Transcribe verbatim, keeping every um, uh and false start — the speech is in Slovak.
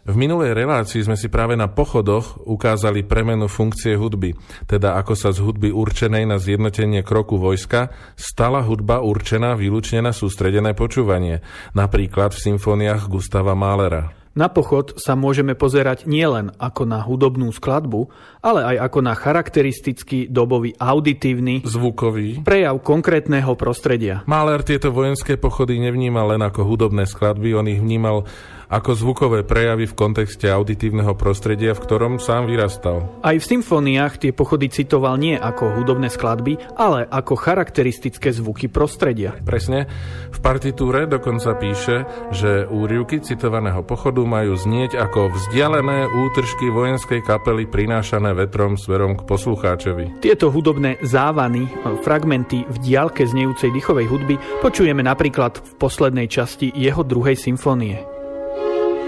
V minulej relácii sme si práve na pochodoch ukázali premenu funkcie hudby, teda ako sa z hudby určenej na zjednotenie kroku vojska stala hudba určená výlučne na sústredené počúvanie, napríklad v symfóniách Gustava Mahlera. Na pochod sa môžeme pozerať nielen ako na hudobnú skladbu, ale aj ako na charakteristický dobový auditívny zvukový prejav konkrétneho prostredia. Mahler tieto vojenské pochody nevnímal len ako hudobné skladby, on ich vnímal ako zvukové prejavy v kontexte auditívneho prostredia, v ktorom sám vyrastal. Aj v symfóniách tie pochody citoval nie ako hudobné skladby, ale ako charakteristické zvuky prostredia. Presne. V partitúre dokonca píše, že úryvky citovaného pochodu majú znieť ako vzdialené útržky vojenskej kapely prinášané vetrom smerom k poslucháčovi. Tieto hudobné závany, fragmenty v diaľke znejúcej dýchovej hudby počujeme napríklad v poslednej časti jeho druhej symfónie.